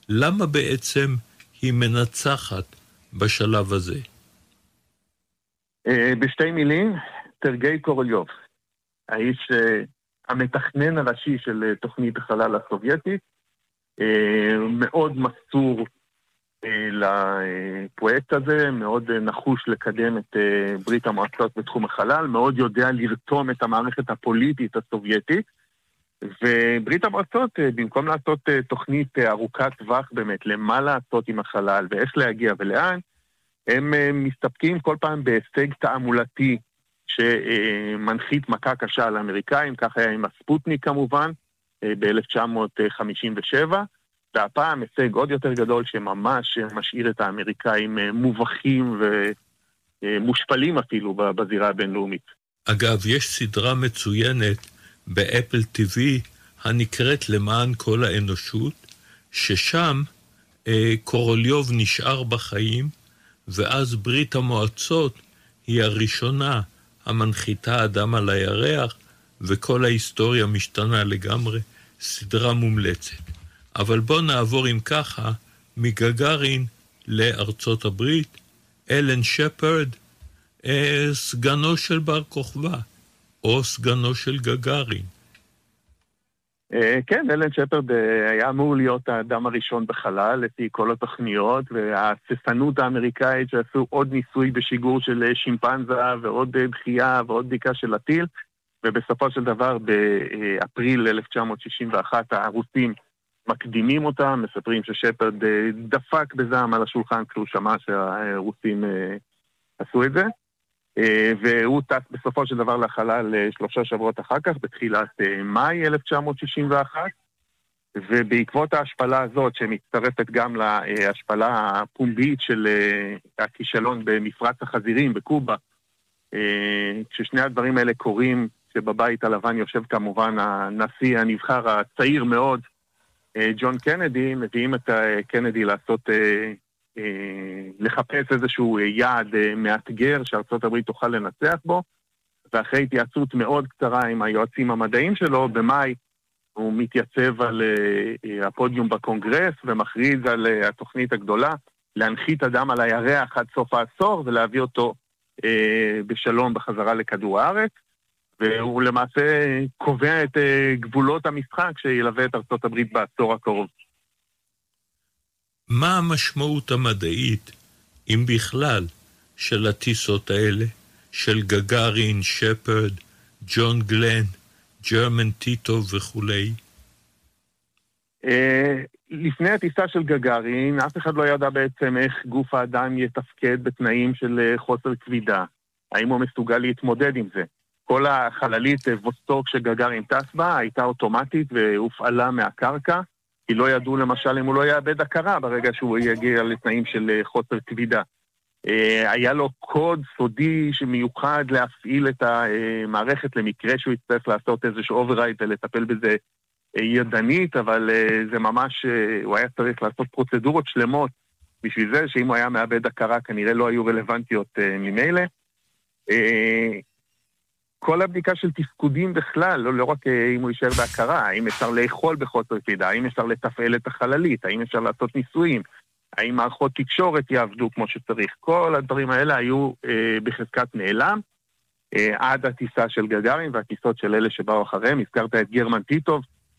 למה בעצם היא מנצחת בשלב הזה? בשתי מילים, סרגי קורוליוב, האיש המתכנן הראשי של תוכנית החלל הסובייטית, מאוד מסור לפרויקט הזה, מאוד נחוש לקדם את ברית המועצות בתחום החלל, מאוד יודע לרתום את המערכת הפוליטית הסובייטית, וברית המועצות, במקום לעשות תוכנית ארוכת טווח באמת, למה לעשות עם החלל ואיך להגיע ולאן, הם מסתפקים כל פעם בהישג תעמולתי שמנחית מכה קשה על האמריקאים, כך היה עם הספוטניק כמובן, ב-1957, והפעם הישג עוד יותר גדול שממש משאיר את האמריקאים מובכים ומושפלים אפילו בזירה הבינלאומית. אגב, יש סדרה מצוינת באפל TV הנקראת למען כל האנושות, ששם קורוליוב נשאר בחיים, ואז ברית המועצות היא הראשונה המנחיתה אדם על הירח, וכל ההיסטוריה משתנה לגמרי, סדרה מומלצת. אבל בוא נעבור אם ככה מגגארין לארצות הברית, אלן שפרד, סגנו של בר כוכבא, או סגנו של גגארין. כן, אלן שפרד היה אמור להיות האדם הראשון בחלל, לפי כל התוכניות, והססנות האמריקאית שעשו עוד ניסוי בשיגור של שימפנזה, ועוד דחייה ועוד בדיקה של הטיל, ובסופו של דבר באפריל 1961 הרוסים מקדימים אותם, מספרים ששפרד דפק בזעם על השולחן כשהוא שמע שהרוסים עשו את זה, והוא טס בסופו של דבר לחלל 3 שבועות אחר כך, בתחילת מאי 1961, ובעקבות ההשפלה הזאת, שמצטרפת גם להשפלה הפומבית של הכישלון במפרץ החזירים בקובה, כששני הדברים האלה קורים, שבבית הלבן יושב כמובן הנשיא הנבחר הצעיר מאוד, ג'ון קנדי, מביאים את קנדי לעשות, לחפש איזשהו יעד מאתגר שארצות הברית תוכל לנצח בו, ואחרי התייעצות מאוד קצרה עם היועצים המדעיים שלו, במאי הוא מתייצב על הפודיום בקונגרס ומכריז על התוכנית הגדולה, להנחית אדם על הירח עד סוף העשור ולהביא אותו בשלום בחזרה לכדור הארץ, והוא למעשה קובע את גבולות המשחק שילווה את ארצות הברית בעשור הקרוב. מה המשמעות המדעית, אם בכלל, של הטיסות האלה, של גגארין, שפרד, ג'ון גלן, ג'רמן טיטוב וכולי? לפני הטיסה של גגארין, אף אחד לא ידע בעצם איך גוף האדם יתפקד בתנאים של חוסר כבידה. האם הוא מסוגל להתמודד עם זה? כל החללית ווסטוק שגגארין טס בה הייתה אוטומטית והופעלה מהקרקע, כי לא ידעו למשל אם הוא לא יאבד הכרה ברגע שהוא יגיע לתנאים של חוסר כבידה. היה לו קוד סודי שמיוחד להפעיל את המערכת למקרה שהוא יצטרך לעשות איזשהו אוברייט ולטפל בזה ידנית, אבל זה ממש, הוא היה צריך לעשות פרוצדורות שלמות בשביל זה, שאם הוא היה מאבד הכרה כנראה לא היו רלוונטיות ממילא. כל הבדיקה של תפקודים בכלל, לא רק אם הוא יישאר בהכרה, האם אפשר לאכול בחוסר כבידה, האם אפשר לתפעל את החללית, האם אפשר לעשות ניסויים, האם מערכות תקשורת יעבדו כמו שצריך. כל הדברים האלה היו בחזקת נעלם, עד הטיסה של גגארין והטיסות של אלה שבאו אחריהם. הזכרת את גרמן טיטוב,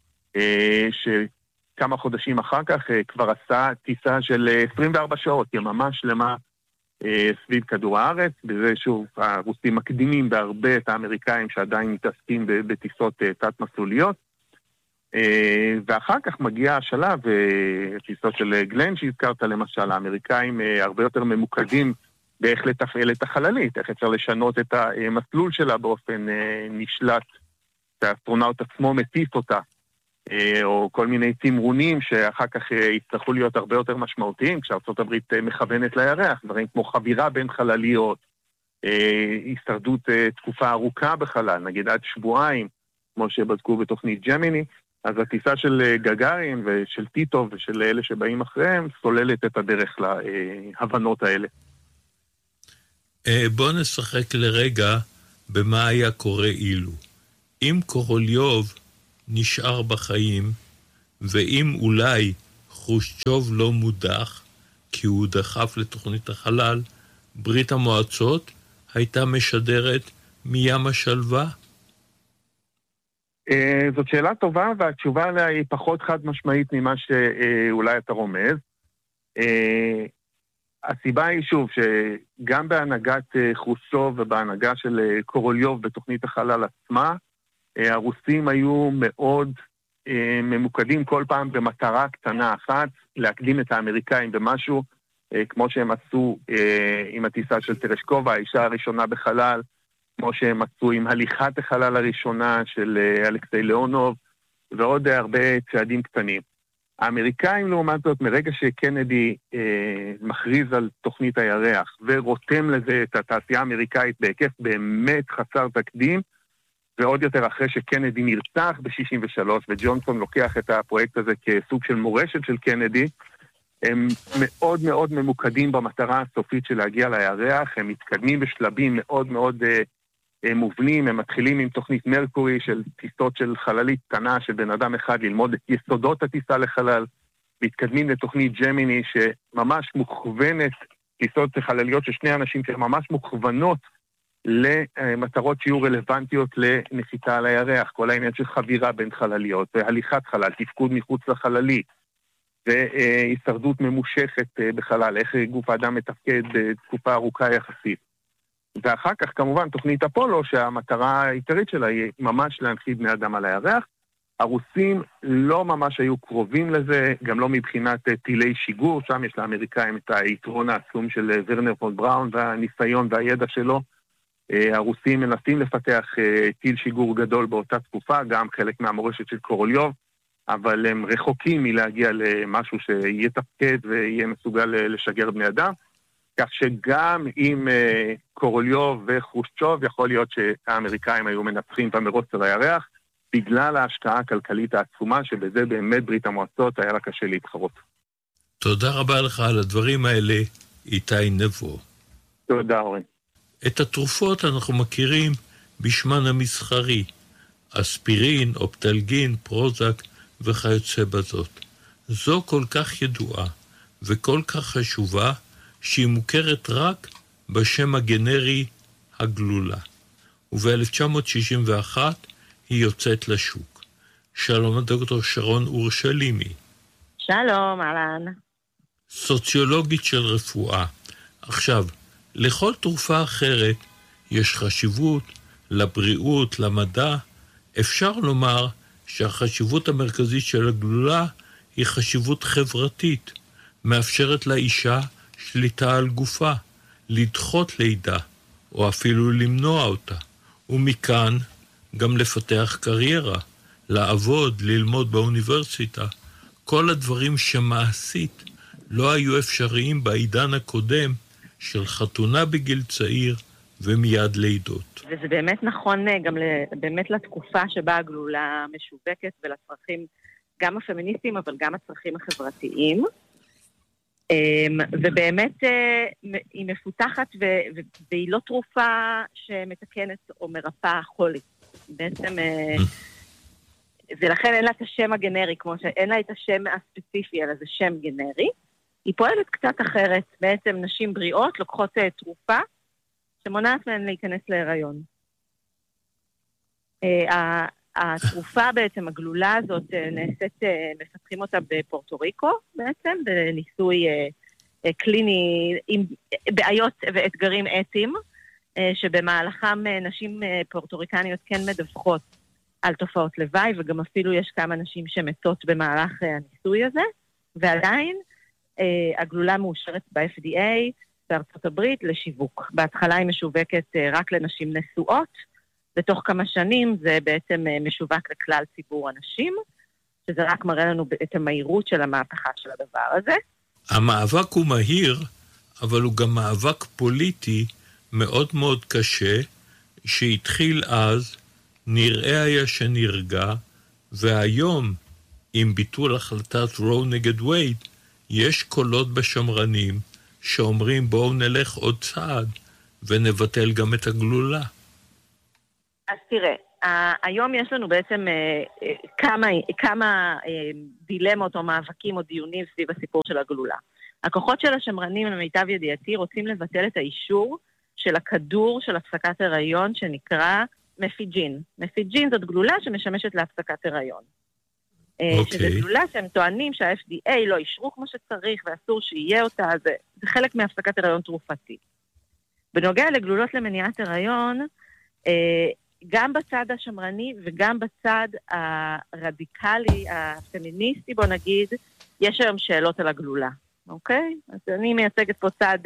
שכמה חודשים אחר כך כבר עשה טיסה של 24 שעות, יממה שלמה, סביב כדור הארץ, בזה שוב הרוסים מקדימים בהרבה את האמריקאים שעדיין מתעסקים בטיסות תת-מסלוליות, ואחר כך מגיע השלב, טיסות של גלן שהזכרת למשל, האמריקאים הרבה יותר ממוקדים באיך לתפעל את החללית, איך אפשר לשנות את המסלול שלה באופן נשלט, שהאסטרונאוט עצמו מטיס אותה, או כל מיני תמרונים שאחר כך יצטרכו להיות הרבה יותר משמעותיים, כשארצות הברית מכוונת לירח, דברים כמו חבירה בין חלליות, הישרדות תקופה ארוכה בחלל, נגיד עד שבועיים, כמו שבדקו בתוכנית ג'מיני, אז הטיסה של גגארין ושל טיטוב ושל אלה שבאים אחריהם, סוללת את הדרך להבנות האלה. בוא נשחק לרגע במה היה קורה אילו. אם קורוליוב נשאר בחיים, ואם אולי חושצ'וב לא מודח, כי הוא דחף לתוכנית החלל, ברית המועצות הייתה משדרת מים השלווה? זאת שאלה טובה, והתשובה עליה היא פחות חד משמעית ממה שאולי אתה רומז. הסיבה היא שוב שגם בהנהגת חושצ'וב ובהנהגה של קורוליוב בתוכנית החלל עצמה, הרוסים היו מאוד ממוקדים כל פעם במטרה קטנה אחת, להקדים את האמריקאים במשהו, כמו שהם עשו עם הטיסה של טרשקובה, האישה הראשונה בחלל, כמו שהם עשו עם הליכת החלל הראשונה של אלכסיי ליאונוב, ועוד הרבה צעדים קטנים. האמריקאים לעומת זאת, מרגע שקנדי מכריז על תוכנית הירח, ורותם לזה את התעשייה האמריקאית בהיקף באמת חסר תקדים, ועוד יותר אחרי שקנדי נרצח ב-63, וג'ונסון לוקח את הפרויקט הזה כסוג של מורשת של קנדי, הם מאוד מאוד ממוקדים במטרה הסופית של להגיע לירח, הם מתקדמים בשלבים מאוד מאוד מובנים, הם מתחילים עם תוכנית מרקורי של טיסות של חללית קטנה של בן אדם אחד ללמוד את יסודות הטיסה לחלל, מתקדמים לתוכנית ג'מיני שממש מוכוונת, טיסות חלליות של שני אנשים שממש מוכוונות למטרות שיהיו רלוונטיות לנחיתה על הירח, כל העניין של חבירה בין חלליות, והליכת חלל, תפקוד מחוץ לחללי, והישרדות ממושכת בחלל, איך גוף האדם מתפקד תקופה ארוכה יחסית. ואחר כך כמובן תוכנית אפולו, שהמטרה העיקרית שלה היא ממש להנחית בני אדם על הירח. הרוסים לא ממש היו קרובים לזה, גם לא מבחינת טילי שיגור, שם יש לאמריקאים את היתרון העצום של ורנר פון בראון והניסיון והידע שלו. הרוסים מנסים לפתח טיל שיגור גדול באותה תקופה, גם חלק מהמורשת של קורוליוב, אבל הם רחוקים מלהגיע למשהו שיתפקד ויהיה מסוגל לשגר בני אדם, כך שגם עם קורוליוב וחושצ'וב יכול להיות שהאמריקאים היו מנצחים במרוץ על הירח, בגלל ההשקעה הכלכלית העצומה, שבזה באמת ברית המועצות היה לה קשה להתחרות. תודה רבה לך על הדברים האלה, איתי נבו. תודה, אורן. את התרופות אנחנו מכירים בשמן המסחרי, אספירין, אופטלגין, פרוזק וכיוצא בזאת. זו כל כך ידועה וכל כך חשובה, שהיא מוכרת רק בשם הגנרי הגלולה. וב-1961 היא יוצאת לשוק. שלום הדוקטור שרון אורשלימי. שלום, אהלן. סוציולוגית של רפואה. עכשיו, לכל תרופה אחרת יש חשיבות לבריאות, למדע. אפשר לומר שהחשיבות המרכזית של הגלולה היא חשיבות חברתית, מאפשרת לאישה שליטה על גופה, לדחות לידה, או אפילו למנוע אותה, ומכאן גם לפתח קריירה, לעבוד, ללמוד באוניברסיטה, כל הדברים שמעשית לא היו אפשריים בעידן הקודם של חתונה בגיל צעיר ומיד לידות. וזה באמת נכון גם באמת לתקופה שבה הגלולה משווקת ולצרכים גם הפמיניסטיים אבל גם הצרכים החברתיים. ובאמת היא מפותחת והיא לא תרופה שמתקנת או מרפאה חולי. בעצם ולכן אין לה את השם הגנרי, כמו שאין לה את השם הספציפי, אלא זה שם גנרי. היא פועלת קצת אחרת. בעצם נשים בריאות לוקחות תרופה שמונעת מהן להיכנס להיריון. התרופה בעצם, הגלולה הזאת, נעשית, מפתחים אותה בפורטוריקו בעצם, בניסוי קליני עם בעיות ואתגרים אתיים, שבמהלכם נשים פורטוריקניות כן מדווחות על תופעות לוואי, וגם אפילו יש כמה נשים שמתות במהלך הניסוי הזה, ועדיין הגלולה מאושרת ב-FDA בארצות הברית לשיווק. בהתחלה היא משווקת רק לנשים נשואות, בתוך כמה שנים זה בעצם משווק לכלל ציבור הנשים, שזה רק מראה לנו את המהירות של המהפכה של הדבר הזה. המאבק הוא מהיר, אבל הוא גם מאבק פוליטי מאוד מאוד קשה, שהתחיל אז, נראה היה שנרגע, והיום, עם ביטול החלטת רו נגד וייד, יש קולות בשמרנים שאומרים בואו נלך עוד צעד ונבטל גם את הגלולה. אז תראה, היום יש לנו בעצם כמה דילמות או מאבקים או דיונים סביב הסיפור של הגלולה. הכוחות של השמרנים, למיטב ידיעתי, רוצים לבטל את האישור של הכדור של הפסקת הריון שנקרא מפיג'ין. מפיג'ין זאת גלולה שמשמשת להפסקת הריון. שזה גלולה שהם טוענים שה-FDA לא אישרו כמו שצריך ואסור שיהיה אותה, זה חלק מהפסקת הריון תרופתי. בנוגע לגלולות למניעת הריון, גם בצד השמרני וגם בצד הרדיקלי, הפמיניסטי, בוא נגיד, יש היום שאלות על הגלולה, אוקיי? אז אני מייצגת פה צד,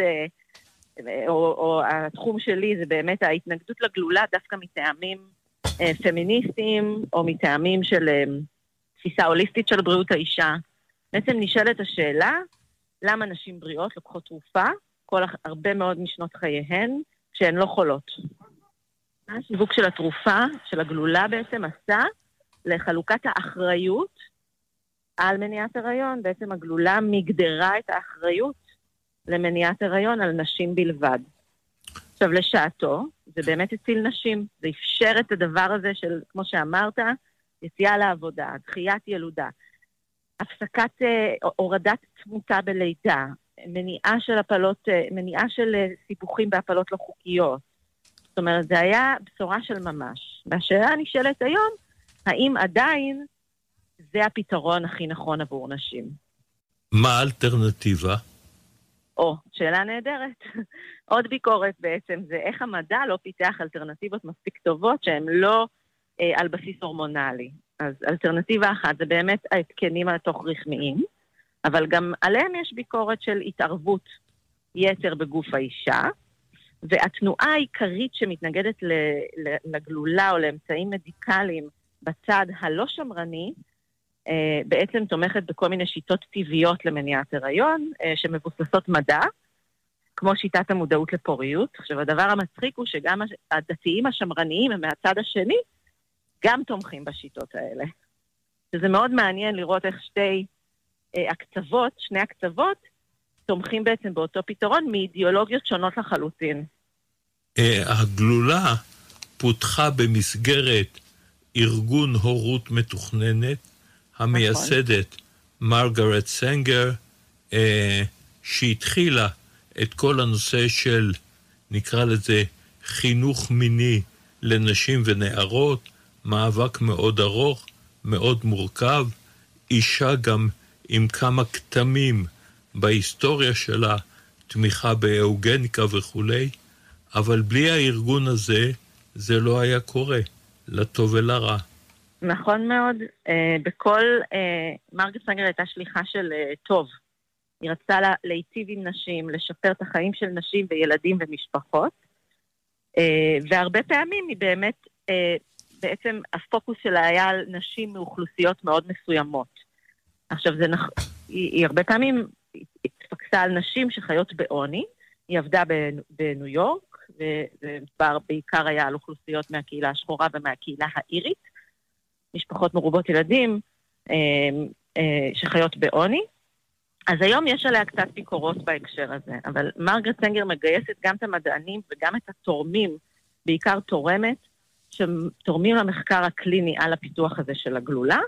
או התחום שלי זה באמת ההתנגדות לגלולה דווקא מטעמים פמיניסטיים, או מטעמים של תפיסה הוליסטית של בריאות האישה. בעצם נשאלת השאלה, למה נשים בריאות לוקחות תרופה, הרבה מאוד משנות חייהן, כשהן לא חולות. השיווק של התרופה, של הגלולה בעצם עשה לחלוקת האחריות על מניעת הריון. בעצם הגלולה מגדרה את האחריות למניעת הריון על נשים בלבד. עכשיו לשעתו, זה באמת הציל נשים. זה אפשר את הדבר הזה של, כמו שאמרת, יציאה לעבודה, דחיית ילודה, הפסקת, הורדת תמותה בלידה, מניעה של הפלות, מניעה של סיפוחים בהפלות לא חוקיות. זאת אומרת, זה היה בשורה של ממש. והשאלה נשאלת היום, האם עדיין זה הפתרון הכי נכון עבור נשים? מה האלטרנטיבה? שאלה נהדרת. עוד ביקורת בעצם זה איך המדע לא פיתח אלטרנטיבות מספיק טובות שהן לא על בסיס הורמונלי. אז אלטרנטיבה אחת זה באמת ההתקנים התוך רחמיים, אבל גם עליהם יש ביקורת של התערבות יתר בגוף האישה, והתנועה העיקרית שמתנגדת לגלולה או לאמצעים מדיקליים בצד הלא שמרני, בעצם תומכת בכל מיני שיטות טבעיות למניעת הריון, שמבוססות מדע, כמו שיטת המודעות לפוריות. עכשיו, הדבר המצחיק הוא שגם הדתיים השמרניים הם מהצד השני, גם תומכים בשיטות האלה. שזה מאוד מעניין לראות איך שני הקצוות, תומכים בעצם באותו פתרון מאידיאולוגיות שונות לחלוטין. הגלולה פותחה במסגרת ארגון הורות מתוכננת, המייסדת מרגרט סנגר, שהתחילה את כל הנושא של, נקרא לזה, חינוך מיני לנשים ונערות, מאבק מאוד ארוך, מאוד מורכב, אישה גם עם כמה כתמים בהיסטוריה שלה, תמיכה באוגניקה וכולי, אבל בלי הארגון הזה, זה לא היה קורה, לטוב ולרע. נכון מאוד. מרגרט סנגר הייתה שליחה של טוב. היא רצתה להיטיב עם נשים, לשפר את החיים של נשים וילדים ומשפחות, והרבה פעמים היא באמת, בעצם הפוקוס שלה היה על נשים מאוכלוסיות מאוד מסוימות. עכשיו, היא הרבה פעמים התפקסה על נשים שחיות בעוני, היא עבדה בניו יורק, ובעיקר היה על אוכלוסיות מהקהילה השחורה ומהקהילה האירית, משפחות מרובות ילדים שחיות בעוני. אז היום יש עליה קצת ביקורות בהקשר הזה, אבל מרגרט סנגר מגייסת גם את המדענים וגם את התורמים, בעיקר תורמת, שתורמים למחקר הקליני על הפיתוח הזה של הגלולה,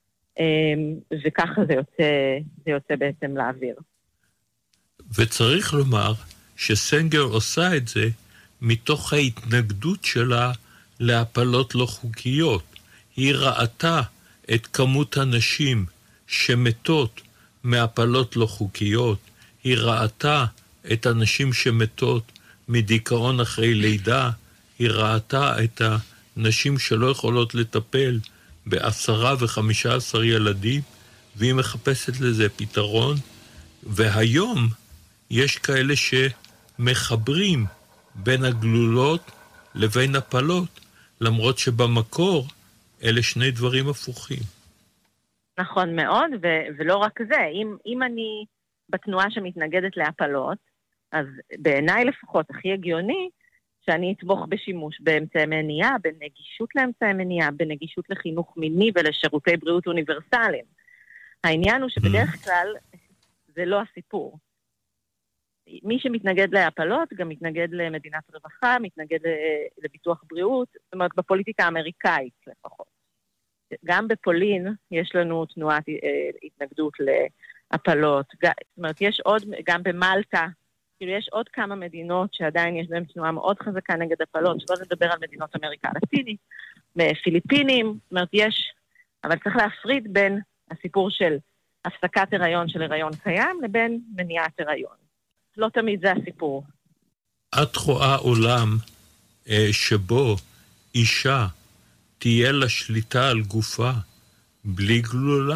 וככה זה יוצא בעצם לאוויר. וצריך לומר שסנגר עושה את זה מתוך ההתנגדות שלה להפלות לא חוקיות. היא ראתה את כמות הנשים שמתות מהפלות לא חוקיות, היא ראתה את הנשים שמתות מדיכאון אחרי לידה, היא ראתה את הנשים שלא יכולות לטפל ב10 ו15 ילדים, והיא מחפשת לזה פתרון, והיום יש כאלה שמחברים בין הגלולות לבין הפלות, למרות שבמקור אלה שני דברים הפוכים. נכון מאוד, ולא רק זה, אם אני בתנועה שמתנגדת להפלות, אז בעיניי לפחות הכי הגיוני, שאני אתמוך בשימוש באמצעי מניעה, בנגישות לאמצעי מניעה, בנגישות לחינוך מיני ולשירותי בריאות אוניברסליים. העניין הוא שבדרך כלל זה לא הסיפור. מי שמתנגד להפלות גם מתנגד למדינת רווחה, מתנגד לביטוח בריאות, זאת אומרת בפוליטיקה האמריקאית לפחות. גם בפולין יש לנו תנועת התנגדות להפלות, זאת אומרת יש עוד, גם במלטה, כאילו יש עוד כמה מדינות שעדיין יש להם תנועה מאוד חזקה נגד הפלות, שלא לדבר על מדינות אמריקה הלטינית, פיליפינים, זאת אומרת יש, אבל צריך להפריד בין הסיפור של הפסקת הריון של הריון קיים לבין מניעת הריון. לא תמיד זה הסיפור. את רואה עולם שבו אישה תהיה לה שליטה על גופה בלי גלולה?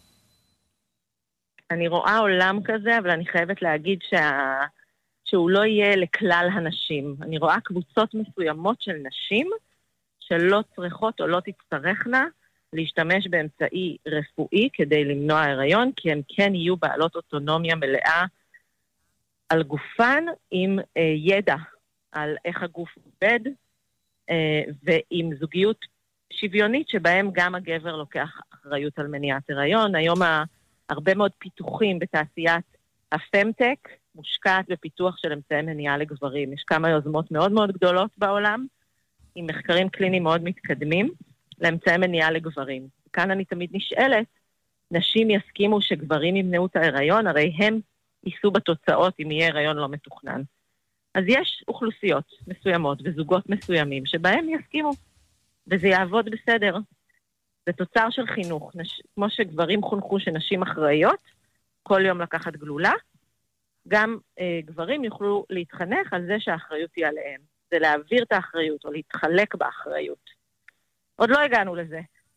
אני רואה עולם כזה, אבל אני חייבת להגיד שהוא לא יהיה לכלל הנשים. אני רואה קבוצות מסוימות של נשים שלא צריכות או לא תצטרכנה להשתמש באמצעי רפואי כדי למנוע הריון, כי הן כן יהיו בעלות אוטונומיה מלאה על גופן עם ידע על איך הגוף עובד, ועם זוגיות שוויונית שבהם גם הגבר לוקח אחריות על מניעת הריון. היום הרבה מאוד פיתוחים בתעשיית הפמטק מושקעת בפיתוח של אמצעי מניעה לגברים. יש כמה יוזמות מאוד מאוד גדולות בעולם, עם מחקרים קליניים מאוד מתקדמים, לאמצעי מניעה לגברים. כאן אני תמיד נשאלת, נשים יסכימו שגברים ימנעו את ההיריון, הרי הם יישאו בתוצאות אם יהיה הריון לא מתוכנן. אז יש אוכלוסיות מסוימות וזוגות מסוימים שבהם יסכימו, וזה יעבוד בסדר. זה תוצר של חינוך. כמו שגברים חונכו שנשים אחראיות, כל יום לקחת גלולה, גם גברים יוכלו להתחנך על זה שהאחריות היא עליהם. זה להעביר את האחריות או להתחלק באחריות. עוד לא הגענו לזה.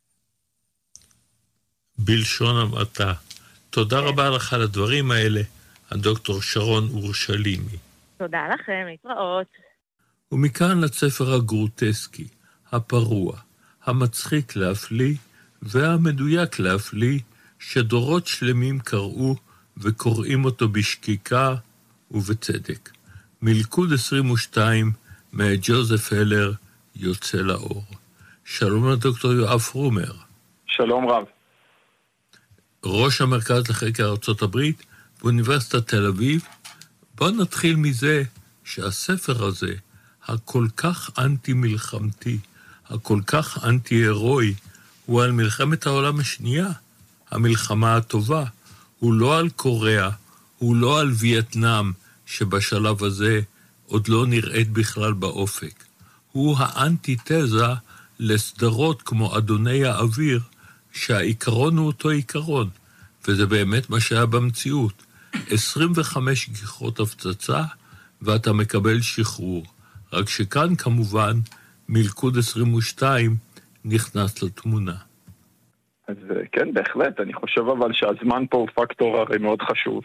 בלשון המעטה. תודה רבה לך על הדברים האלה, הדוקטור שרון אורשלימי. תודה לכם, להתראות. ומכאן לספר הגרוטסקי, הפרוע, המצחיק להפליא והמדויק להפליא, שדורות שלמים קראו וקוראים אותו בשקיקה ובצדק. מלכוד 22 מג'וזף הלר יוצא לאור. שלום לדוקטור יואב פרומר. שלום רב. ראש המרכז לחקר ארצות הברית באוניברסיטת תל אביב. בוא נתחיל מזה שהספר הזה, הכל כך אנטי-מלחמתי, הכל כך אנטי-הירואי, הוא על מלחמת העולם השנייה, המלחמה הטובה. הוא לא על קוריאה, הוא לא על וייטנאם, שבשלב הזה עוד לא נראית בכלל באופק. הוא האנטיתזה לסדרות כמו אדוני האוויר, שהעיקרון הוא אותו עיקרון, וזה באמת מה שהיה במציאות. 25 גיחות הפצצה, ואתה מקבל שחרור. רק שכאן כמובן מלכוד 22 נכנס לתמונה. אז כן, בהחלט. אני חושב אבל שהזמן פה הוא פקטור הרי מאוד חשוב.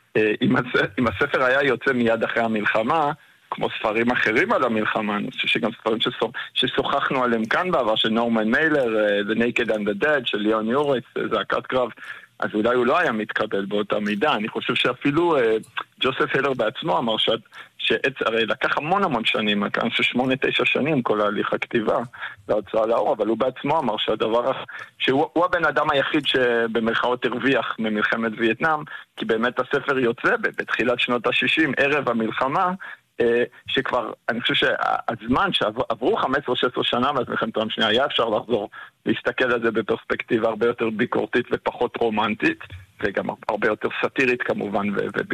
אם הספר היה יוצא מיד אחרי המלחמה, כמו ספרים אחרים על המלחמה, אני חושב שגם ספרים ששוחחנו עליהם כאן בעבר, של נורמן מיילר, The Naked and the Dead, של ליאון יוריץ, זעקת קרב, אז אולי הוא לא היה מתקבל באותה מידה. אני חושב שאפילו ג'וסף הלר בעצמו אמר הרי לקח המון שנים, אני חושב 8-9 שנים כל ההליך הכתיבה וההוצאה לאור, אבל הוא בעצמו אמר שהוא הבן אדם היחיד שבמרכאות הרוויח ממלחמת וייטנאם, כי באמת הספר יוצא בתחילת שנות ה-60, ערב המלחמה, שכבר, אני חושב שהזמן שעברו 15-16 שנה מאז מלחמת העולם השנייה, היה אפשר לחזור להסתכל על זה בפרספקטיבה הרבה יותר ביקורתית ופחות רומנטית, וגם הרבה יותר סאטירית כמובן,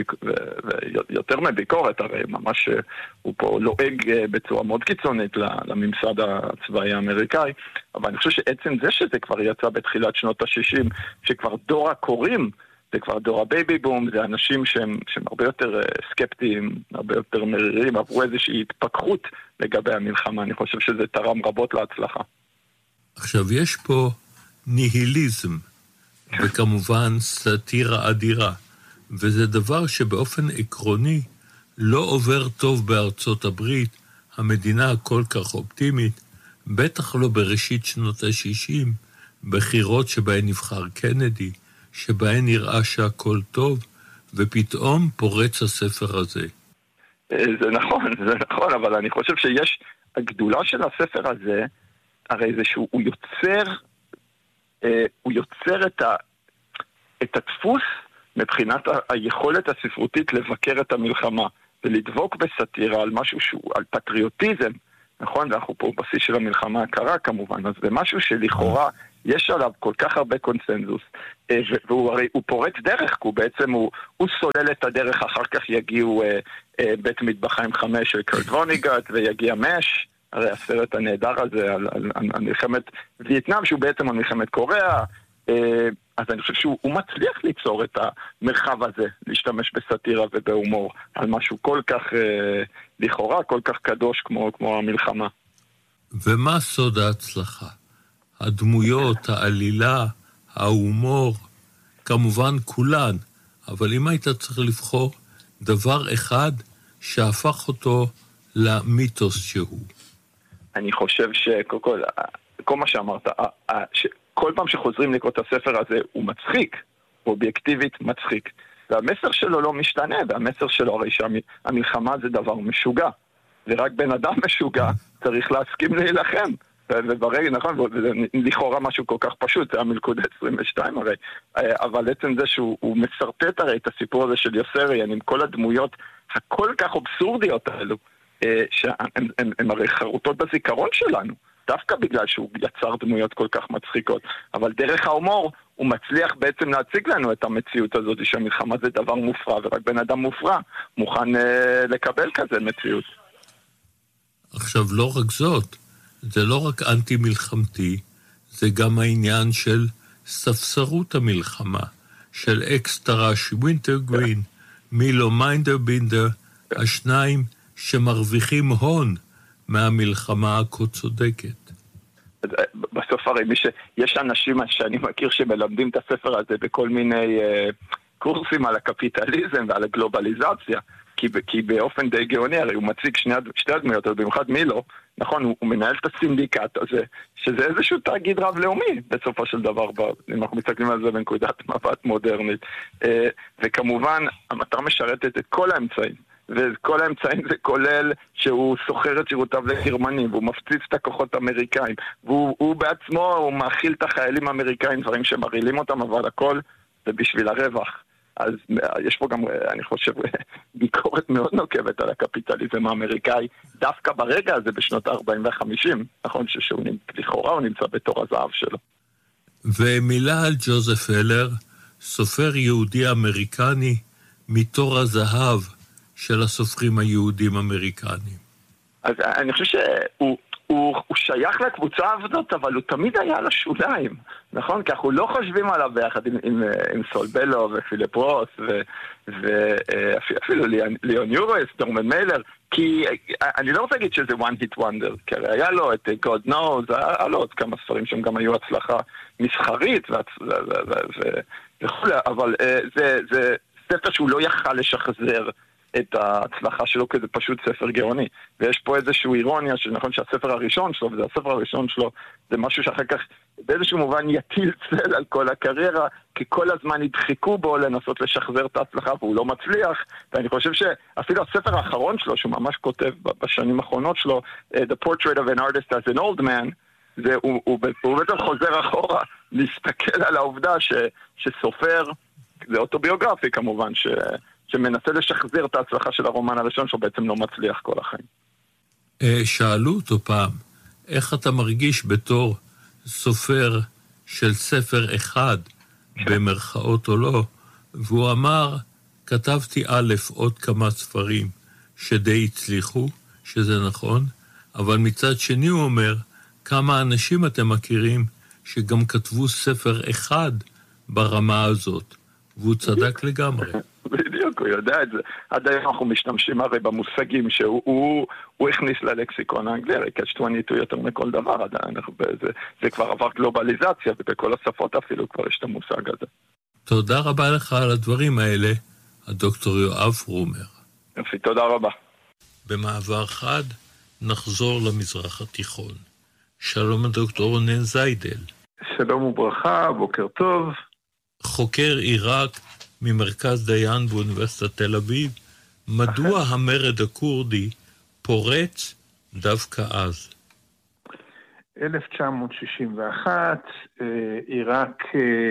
ויותר מביקורת, הרי ממש הוא פה לועג בצורה מאוד קיצונית לממסד הצבאי האמריקאי, אבל אני חושב שעצם זה שזה כבר יצא בתחילת שנות ה-60, שכבר דור הקוראים, זה כבר דור הבייבי בום, זה אנשים שהם הרבה יותר סקפטיים, הרבה יותר מרירים, עברו איזושהי התפכחות לגבי המלחמה. אני חושב שזה תרם רבות להצלחה. עכשיו, יש פה ניהיליזם, וכמובן סאטירה אדירה, וזה דבר שבאופן עקרוני לא עובר טוב בארצות הברית, המדינה הכל כך אופטימית, בטח לא בראשית שנות ה-60, בחירות שבהן נבחר קנדי, שבהן נראה שהכל טוב, ופתאום פורץ הספר הזה. זה נכון, אבל אני חושב שיש, הגדולה של הספר הזה, הרי זה שהוא יוצר את הדפוס מבחינת היכולת הספרותית לבקר את המלחמה, ולדבוק בסאטירה על משהו שהוא, על פטריוטיזם, נכון? ואנחנו פה בשיא של המלחמה הקרה כמובן, אז זה משהו שלכאורה יש עליו כל כך הרבה קונסנזוס, והוא הרי, הוא פורץ דרך, הוא בעצם, הוא סולל את הדרך, אחר כך יגיעו בית מטבחיים 5 של קרט ווניגט, ויגיע מש, הרי הסרט הנהדר הזה על מלחמת וייטנאם, שהוא בעצם על מלחמת קוריאה, אז אני חושב שהוא מצליח ליצור את המרחב הזה, להשתמש בסאטירה ובהומור, על משהו כל כך לכאורה, כל כך קדוש כמו המלחמה. ומה סוד ההצלחה? הדמויות, העלילה, ההומור, כמובן כולן, אבל אם היית צריך לבחור דבר אחד שהפך אותו למיתוס שהוא. אני חושב כל מה שאמרת, כל פעם שחוזרים לקרוא את הספר הזה הוא מצחיק, הוא אובייקטיבית מצחיק. והמסר שלו לא משתנה, והמסר שלו הרי שהמלחמה זה דבר משוגע. ורק בן אדם משוגע צריך להסכים להילחם. וברגע, נכון, וזה לכאורה משהו כל כך פשוט, זה המלכוד 22 הרי. אבל עצם זה שהוא מסרטט הרי את הסיפור הזה של יוסריאן עם כל הדמויות הכל כך אבסורדיות האלו, שהן הרי חרוטות בזיכרון שלנו. דווקא בגלל שהוא יצר דמויות כל כך מצחיקות. אבל דרך ההומור הוא מצליח בעצם להציג לנו את המציאות הזאת, שהמלחמה זה דבר מופרע, ורק בן אדם מופרע מוכן לקבל כזה מציאות. עכשיו, לא רק זאת, זה לא רק אנטי-מלחמתי, זה גם העניין של ספסרות המלחמה, של אקס טרש, ווינטר גרין, מילו מיינדר בינדר, השניים שמרוויחים הון מהמלחמה הכה צודקת. בסוף הרי יש אנשים שאני מכיר שמלמדים את הספר הזה בכל מיני קורסים על הקפיטליזם ועל הגלובליזציה, כי באופן די גאוני, הרי הוא מציג שתי הדמויות, אבל במיוחד מילו, נכון, הוא מנהל את הסינדיקט הזה, שזה איזשהו תאגיד רב-לאומי בסופו של דבר, אם אנחנו מסתכלים על זה בנקודת מבט מודרנית. וכמובן, המטרה משרתת את כל האמצעים, וכל האמצעים זה כולל שהוא סוחר את שירותיו לגרמנים, והוא מפציץ את הכוחות האמריקאים, והוא בעצמו, הוא מאכיל את החיילים האמריקאים, דברים שמרעילים אותם, אבל הכל זה בשביל הרווח. אז יש פה גם, אני חושב, ביקורת מאוד נוקבת על הקפיטליזם האמריקאי, דווקא ברגע הזה בשנות ה-40 וה-50, נכון, לכאורה הוא נמצא בתור הזהב שלו. ומילה על ג'וזף הלר, סופר יהודי אמריקני, מתור הזהב של הסופרים היהודים אמריקנים. אז אני חושב שהוא שייך לקבוצה הזאת, אבל הוא תמיד היה על השוליים, נכון? כי אנחנו לא חושבים עליו ביחד עם סול בלו ופיליפ רוס ואפילו ליאון יורס, דורמן מיילר, כי אני לא רוצה להגיד שזה one hit wonder, כי היה לו את God Knows, היה לו עוד כמה ספרים שהם גם היו הצלחה מסחרית וכו', אבל זה ספר שהוא לא יכל לשחזר את ההצלחה שלו, כי זה פשוט ספר גאוני. ויש פה איזשהו אירוניה, שנכון שהספר הראשון שלו, וזה הספר הראשון שלו, זה משהו שאחר כך באיזשהו מובן יטיל צל על כל הקריירה, כי כל הזמן ידחקו בו לנסות לשחזר את ההצלחה, והוא לא מצליח. ואני חושב שאפילו הספר האחרון שלו, שהוא ממש כותב בשנים האחרונות שלו, The Portrait of an Artist as an Old Man, הוא בעצם חוזר אחורה להסתכל על העובדה שסופר, זה אוטוביוגרפי כמובן, שמנסה לשחזר את ההצלחה של הרומן הראשון, שהוא בעצם לא מצליח כל החיים. שאלו אותו פעם, איך אתה מרגיש בתור סופר של ספר אחד, במרכאות או לא, והוא אמר, כתבתי א' עוד כמה ספרים שדי הצליחו, שזה נכון, אבל מצד שני הוא אומר, כמה אנשים אתם מכירים שגם כתבו ספר אחד ברמה הזאת, והוא צדק לגמרי. בדיוק, הוא יודע את זה. עד היום אנחנו משתמשים הרי במושגים שהוא הכניס ללקסיקון האנגלי, catch 22 יותר מכל דבר, זה כבר עבר גלובליזציה, ובכל השפות אפילו כבר יש את המושג הזה. תודה רבה לך על הדברים האלה, הדוקטור יואב פרומר. יופי, תודה רבה. במעבר חד נחזור למזרח התיכון. שלום הדוקטור רונן זיידל. שלום וברכה, בוקר טוב. חוקר עיראק ממרכז דיין באוניברסיטת תל אביב, מדוע המרד הכורדי פורץ דווקא אז? 1961, עיראק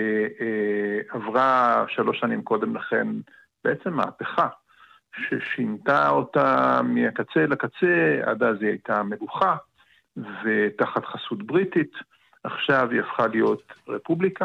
עברה 3 שנים קודם לכן בעצם מהפכה, ששינתה אותה מהקצה לקצה. עד אז היא הייתה מלוכה ותחת חסות בריטית, עכשיו היא הפכה להיות רפובליקה,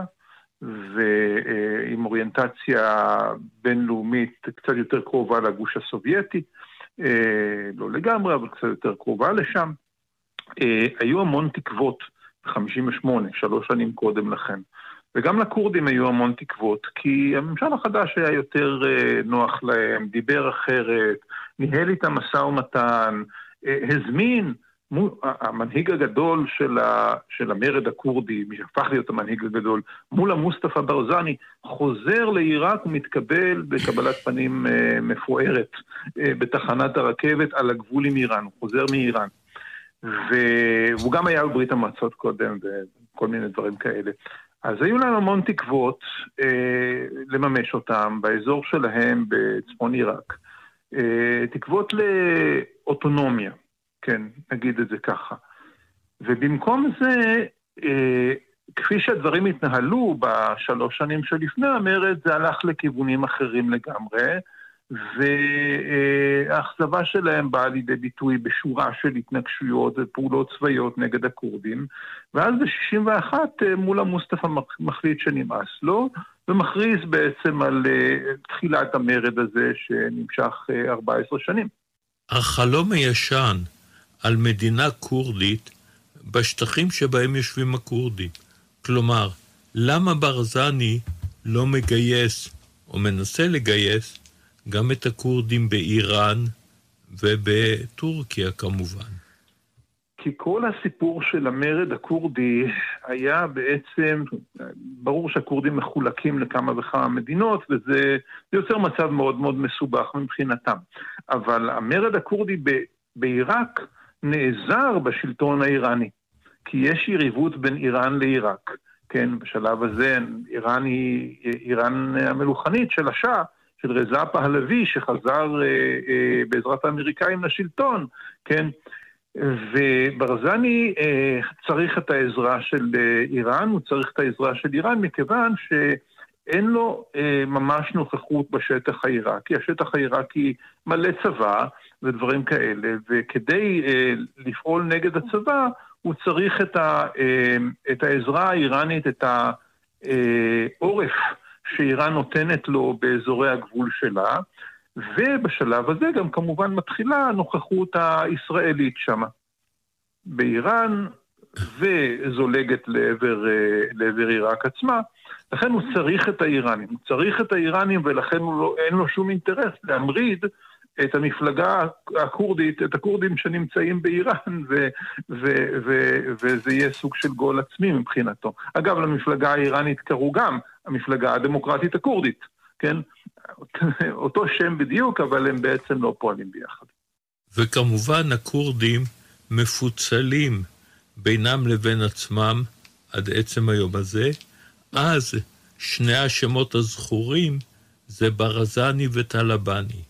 ועם אוריינטציה בינלאומית קצת יותר קרובה לגוש הסובייטי, לא לגמרי, אבל קצת יותר קרובה לשם. היו המון תקוות ב-58, 3 שנים קודם לכן. וגם לקורדים היו המון תקוות, כי הממשל החדש היה יותר נוח להם, דיבר אחרת, ניהל איתם משא ומתן, הזמין, המנהיג הגדול של המרד הקורדי, מי שהפך להיות המנהיג הגדול, מולה מוסטפא ברזני, חוזר לעיראק ומתקבל בקבלת פנים מפוארת בתחנת הרכבת על הגבול עם איראן, הוא חוזר מאיראן. והוא גם היה בברית המועצות קודם וכל מיני דברים כאלה. אז היו להם המון תקוות לממש אותם באזור שלהם בצפון עיראק. תקוות לאוטונומיה, כן, נגיד את זה ככה. ובמקום זה, כפי שהדברים התנהלו ב3 שנים שלפני המרד, זה הלך לכיוונים אחרים לגמרי, והאכזבה שלהם באה לידי ביטוי בשורה של התנגשויות ופעולות צבאיות נגד הקורדים, ואז ב-61 מולה מוסטפא מחליט שנמאס לו, ומכריז בעצם על תחילת המרד הזה שנמשך 14 שנים. החלום הישן על מדינה קורדית בשטחים שבהם יושבים הקורדים. כלומר, למה ברזני לא מגייס או מנסה לגייס גם את הקורדים באיראן ובטורקיה כמובן? כי כל הסיפור של המרד הקורדי היה בעצם, ברור שהקורדים מחולקים לכמה וכמה מדינות, וזה יוצר מצב מאוד מאוד מסובך מבחינתם. אבל המרד הקורדי בעיראק נעזר בשלטון האיראני, כי יש יריבות בין איראן לעיראק. כן, בשלב הזה איראן היא איראן המלוכנית של השאה, של רזה פהלוי שחזר בעזרת האמריקאים לשלטון, כן? וברזני צריך את העזרה של איראן, הוא צריך את העזרה של איראן, מכיוון שאין לו ממש נוכחות בשטח העיראקי. השטח העיראקי מלא צבא ודברים כאלה, וכדי לפעול נגד הצבא, הוא צריך את העזרה האיראנית, את העורף שאיראן נותנת לו באזורי הגבול שלה, ובשלב הזה גם כמובן מתחילה הנוכחות הישראלית שמה באיראן, וזולגת לעבר עיראק עצמה. לכן הוא צריך את האיראנים, ולכן אין לו שום אינטרס להמריד את המפלגה הקורדית, את הקורדים שנמצאים באיראן, וזה יהיה סוג של גול עצמי מבחינתו. אגב, למפלגה האיראנית קראו גם המפלגה הדמוקרטית הקורדית, כן? אותו שם בדיוק, אבל הם בעצם לא פועלים ביחד. וכמובן הקורדים מפוצלים בינם לבין עצמם עד עצם היום הזה. אז שני השמות הזכורים זה ברזני וטלבני.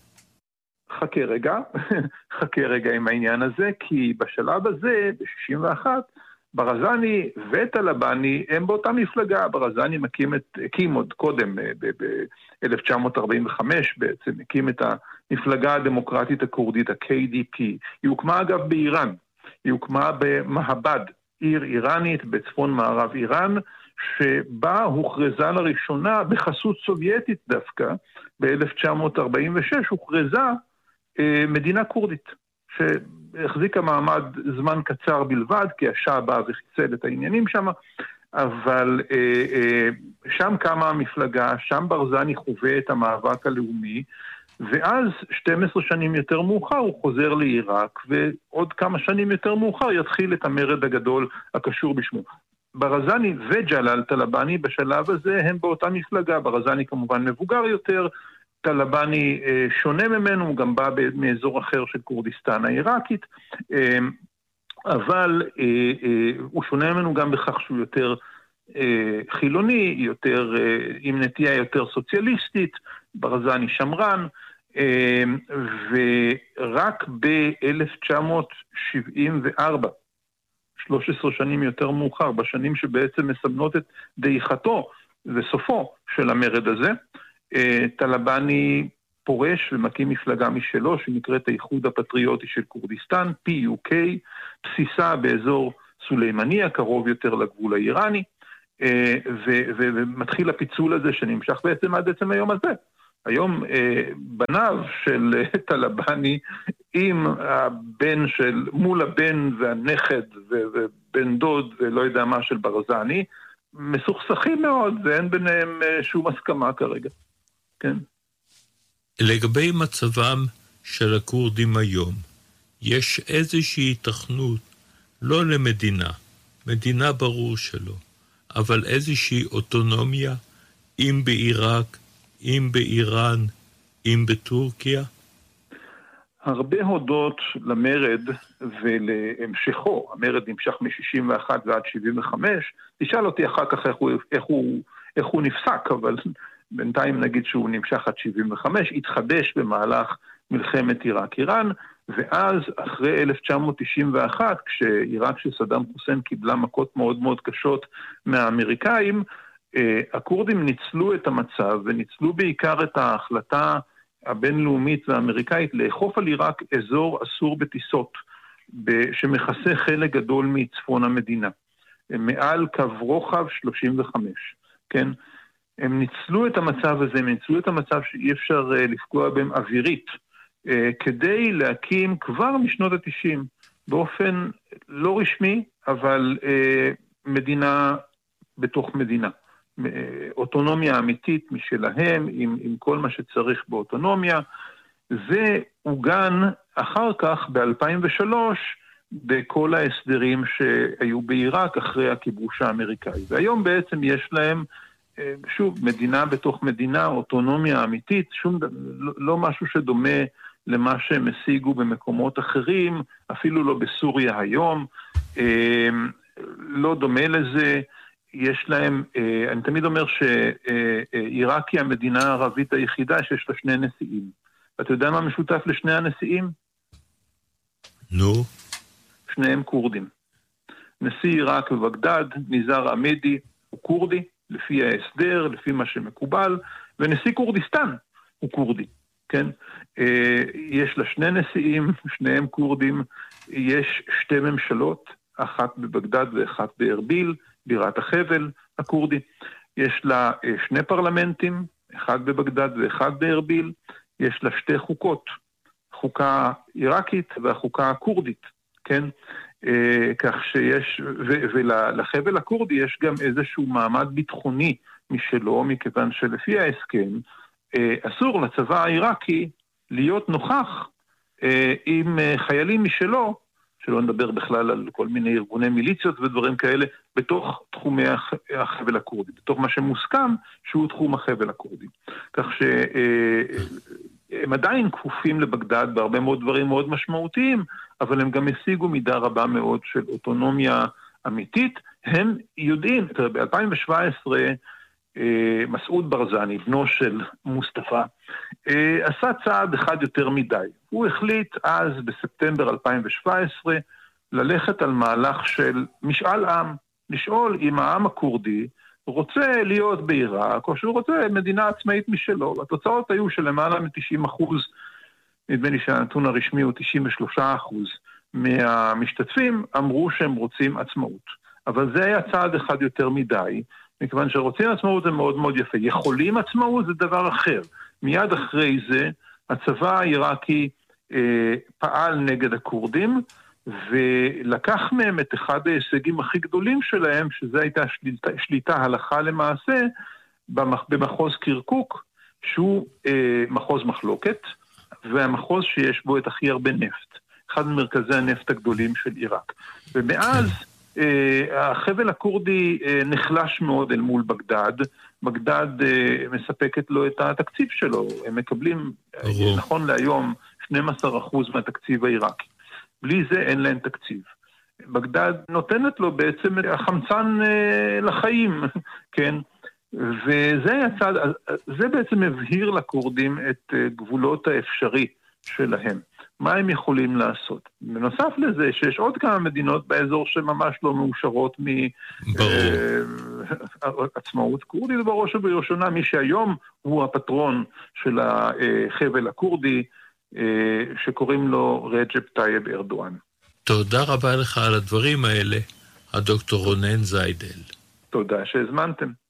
חכה רגע עם העניין הזה, כי בשלב הזה, ב-61, ברזני וטלבני הם באותה מפלגה. ברזני הקים עוד קודם, ב-1945 בעצם, הקים את המפלגה הדמוקרטית הקורדית, ה-KDP. היא הוקמה אגב באיראן, היא הוקמה במהבד, עיר איראנית בצפון מערב איראן, שבה הוכרזה לראשונה בחסות סובייטית דווקא, ב-1946 הוכרזה מדינה קורדית, שהחזיקה מעמד זמן קצר בלבד, כי השאה בא וחיצל את העניינים שם, אבל שם קמה המפלגה, שם ברזני חווה את המאבק הלאומי, ואז 12 שנים יותר מאוחר הוא חוזר לעיראק, ועוד כמה שנים יותר מאוחר יתחיל את המרד הגדול הקשור בשמו. ברזני וג'לאל טלבני בשלב הזה הם באותה מפלגה. ברזני כמובן מבוגר יותר, טלבני שונה ממנו, הוא גם בא מאזור אחר של קורדיסטן העיראקית, אבל הוא שונה ממנו גם בכך שהוא יותר חילוני, יותר עם נטייה יותר סוציאליסטית. ברזני שמרן, ורק ב-1974, 13 שנים יותר מאוחר, בשנים שבעצם מסמנות את דעיכתו וסופו של המרד הזה, טלבני פורש ומקים מפלגה משלו שנקראת האיחוד הפטריוטי של כורדיסטן, PUK, בסיסה באזור סולימניה, קרוב יותר לגבול האיראני, ומתחיל הפיצול הזה שנמשך בעצם עד עצם היום הזה. היום בניו של טלבני עם הבן של, מול הבן והנכד ובן דוד ולא יודע מה של ברזני, מסוכסכים מאוד ואין ביניהם שום הסכמה כרגע. כן. לגבי מצבם של הכורדים היום, יש איזושהי התכנות, לא למדינה, מדינה ברור שלא, אבל איזושהי אוטונומיה, אם בעיראק, אם באיראן, אם בטורקיה? הרבה הודות למרד ולהמשכו, המרד נמשך מ-61 ועד 75, תשאל אותי אחר כך איך הוא נפסק, אבל בינתיים נגיד שהוא נמשך עד 75, התחדש במהלך מלחמת עיראק-איראן, ואז אחרי 1991, כשעיראק של סדאם חוסיין קיבלה מכות מאוד מאוד קשות מהאמריקאים, הכורדים ניצלו את המצב וניצלו בעיקר את ההחלטה הבינלאומית והאמריקאית לאכוף על עיראק אזור אסור בטיסות, שמכסה חלק גדול מצפון המדינה, מעל קו רוחב 35, כן? הם ניצלו את המצב הזה, הם ניצלו את המצב שאי אפשר לפגוע בהם אווירית, כדי להקים כבר משנות ה-90, באופן לא רשמי, אבל מדינה בתוך מדינה. אוטונומיה אמיתית משלהם, עם כל מה שצריך באוטונומיה. זה עוגן אחר כך ב-2003, בכל ההסדרים שהיו בעיראק אחרי הכיבוש האמריקאי. והיום בעצם יש להם, שוב, מדינה בתוך מדינה, אוטונומיה אמיתית, לא משהו שדומה למה שהם השיגו במקומות אחרים, אפילו לא בסוריה היום, לא דומה לזה. יש להם, אני תמיד אומר שעיראק היא המדינה הערבית היחידה שיש לה שני נשיאים. אתה יודע מה משותף לשני הנשיאים? נו. שניהם קורדים. נשיא עיראק בבגדד, ניזאר עמידי, הוא קורדי, לפי ההסדר, לפי מה שמקובל, ונשיא כורדיסטן הוא קורדי, כן? יש לה שני נשיאים, שניהם קורדים, יש שתי ממשלות, אחת בבגדד ואחת בארביל, בירת החבל הקורדי. יש לה שני פרלמנטים, אחד בבגדד ואחד בארביל, יש לה שתי חוקות, חוקה עיראקית והחוקה הקורדית, כן? כך שיש, ולחבל הקורדי יש גם איזשהו מעמד ביטחוני משלו, מכיוון שלפי ההסכם, אסור לצבא העיראקי להיות נוכח עם חיילים משלו, שלא נדבר בכלל על כל מיני ארגוני מיליציות ודברים כאלה, בתוך תחומי החבל הקורדי, בתוך מה שמוסכם שהוא תחום החבל הקורדי. כך שהם עדיין כפופים לבגדד בהרבה מאוד דברים מאוד משמעותיים, אבל הם גם השיגו מידה רבה מאוד של אוטונומיה אמיתית. הם יודעים, ב-2017, מסעוד ברזני, בנו של מוסטפא, עשה צעד אחד יותר מדי. הוא החליט אז בספטמבר 2017 ללכת על מהלך של משאל עם, לשאול אם העם הקורדי רוצה להיות בעיראק או שהוא רוצה מדינה עצמאית משלו. התוצאות היו שלמעלה מ-90%, נדמה לי שהנתון הרשמי הוא 93% מהמשתתפים אמרו שהם רוצים עצמאות. אבל זה היה צעד אחד יותר מדי, מכיוון שרוצים עצמאות זה מאוד מאוד יפה. יכולים עצמאות זה דבר אחר. מיד אחרי זה הצבא העיראקי פעל נגד הקורדים, ולקח מהם את אחד ההישגים הכי גדולים שלהם, שזה הייתה שליטה הלכה למעשה במחוז קירקוק, שהוא מחוז מחלוקת, והמחוז שיש בו את הכי הרבה נפט. אחד ממרכזי הנפט הגדולים של עיראק. ומאז החבל הקורדי נחלש מאוד אל מול בגדד. בגדד מספקת לו את התקציב שלו. הם מקבלים, נכון להיום, 12% מהתקציב העיראקי. בלי זה אין להם תקציב. בגדד נותנת לו בעצם החמצן לחיים, כן? וזה בעצם הבהיר לקורדים את גבולות האפשרי שלהם. מה הם יכולים לעשות. בנוסף לזה שיש עוד כמה מדינות באזור שממש לא מאושרות מעצמאות קורדית, ובראש ובראשונה מי שהיום הוא הפטרון של החבל הקורדי, שקוראים לו רג'פ טייב ארדואן. תודה רבה לך על הדברים האלה, הדוקטור רונן זיידל. תודה שהזמנתם.